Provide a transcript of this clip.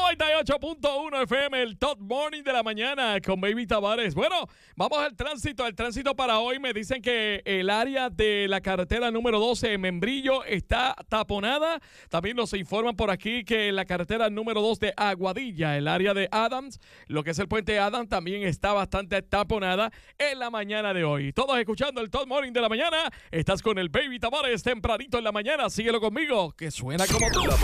98.1 FM, el Top Morning de la mañana con Baby Tavares. Bueno, vamos al tránsito. El tránsito para hoy me dicen que el área de la carretera número 12 en Membrillo está taponada. También nos informan por aquí que la carretera número 2 de Aguadilla, el área de Adams, lo que es el puente Adams, también está bastante taponada en la mañana de hoy. Todos escuchando el Top Morning de la mañana. Estás con el Baby Tavares tempranito en la mañana. Síguelo conmigo, que suena como tú.